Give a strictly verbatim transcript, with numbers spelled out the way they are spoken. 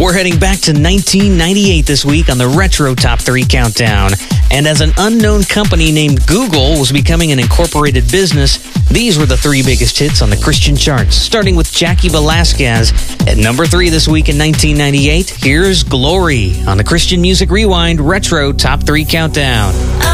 We're heading back to nineteen ninety-eight this week on the Retro Top three Countdown. And as an unknown company named Google was becoming an incorporated business, these were the three biggest hits on the Christian charts, starting with Jackie Velasquez at number three this week in nineteen ninety-eight. Here's Glory on the Christian Music Rewind Retro Top three Countdown.